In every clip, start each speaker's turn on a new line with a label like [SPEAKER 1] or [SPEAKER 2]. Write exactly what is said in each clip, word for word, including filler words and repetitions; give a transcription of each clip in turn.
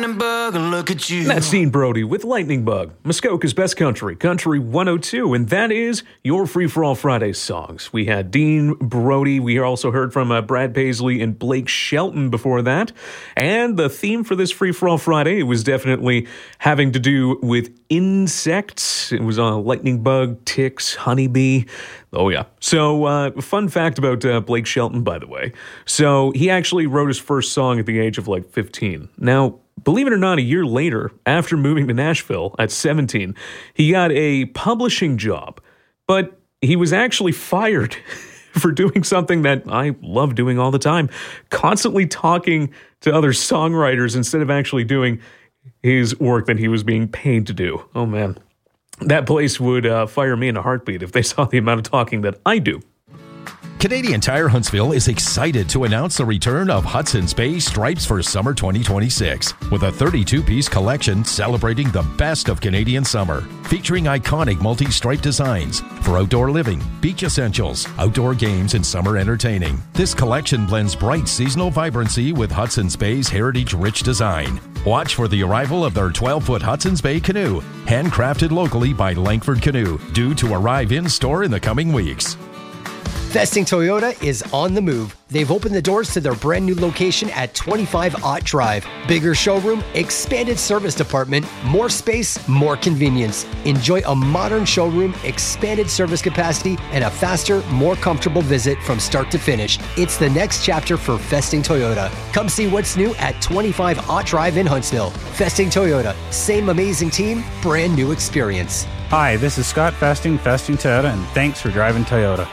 [SPEAKER 1] lightning bug, look at you.
[SPEAKER 2] That's Dean Brody with Lightning Bug, Muskoka's best country, Country one oh two, and that is your Free For All Friday songs. We had Dean Brody. We also heard from uh, Brad Paisley and Blake Shelton before that. And the theme for this Free For All Friday, it was definitely having to do with insects. It was uh, lightning bug, ticks, honeybee. Oh, yeah. So, uh, fun fact about uh, Blake Shelton, by the way. So, he actually wrote his first song at the age of like fifteen. Now, believe it or not, a year later, after moving to Nashville at seventeen, he got a publishing job. But he was actually fired for doing something that I love doing all the time, constantly talking to other songwriters instead of actually doing his work that he was being paid to do. Oh, man. That place would uh, fire me in a heartbeat if they saw the amount of talking that I do.
[SPEAKER 3] Canadian Tire Huntsville is excited to announce the return of Hudson's Bay Stripes for summer twenty twenty-six with a thirty-two piece collection celebrating the best of Canadian summer, featuring iconic multi-stripe designs for outdoor living, beach essentials, outdoor games, and summer entertaining. This collection blends bright seasonal vibrancy with Hudson's Bay's heritage-rich design. Watch for the arrival of their twelve-foot Hudson's Bay canoe, handcrafted locally by Langford Canoe, due to arrive in-store in the coming weeks.
[SPEAKER 4] Festing Toyota is on the move. They've opened the doors to their brand new location at twenty-five Ott Drive. Bigger showroom, expanded service department, more space, more convenience. Enjoy a modern showroom, expanded service capacity, and a faster, more comfortable visit from start to finish. It's the next chapter for Festing Toyota. Come see what's new at twenty-five Ott Drive in Huntsville. Festing Toyota, same amazing team, brand new experience.
[SPEAKER 5] Hi, this is Scott Festing, Festing Toyota, and thanks for driving Toyota.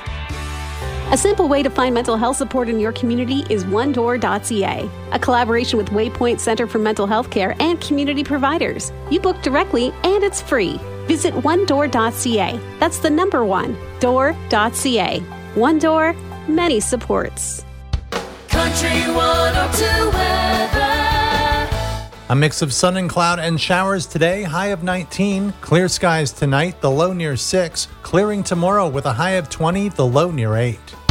[SPEAKER 6] A simple way to find mental health support in your community is one door dot c a, a collaboration with Waypoint Center for Mental Health Care and community providers. You book directly and it's free. Visit one door dot c a. That's the number one, door dot c a. One door, many supports.
[SPEAKER 1] Country one oh two weather.
[SPEAKER 7] A mix of sun and cloud and showers today, high of nineteen. Clear skies tonight, the low near six. Clearing tomorrow with a high of twenty, the low near eight.